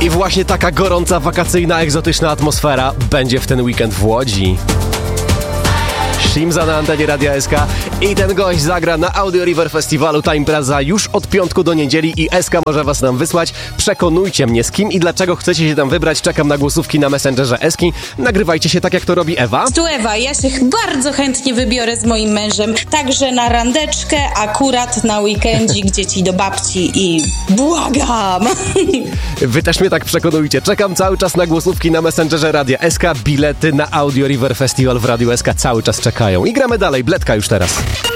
I właśnie taka gorąca, wakacyjna, egzotyczna atmosfera będzie w ten weekend w Łodzi. Shimza na antenie Radia SK i ten gość zagra na Audio River Festiwalu. Ta impreza już od piątku do niedzieli i SK może was nam wysłać. Przekonujcie mnie, z kim i dlaczego chcecie się tam wybrać. Czekam na głosówki na Messengerze Eski. Nagrywajcie się tak, jak to robi Ewa. Tu Ewa, ja się bardzo chętnie wybiorę z moim mężem, także na randeczkę, akurat na weekendzik, dzieci do babci i błagam! Wy też mnie tak przekonujcie. Czekam cały czas na głosówki na Messengerze Radia SK. Bilety na Audio River Festival w Radiu SK cały czas czekają. I gramy dalej. Bledka już teraz.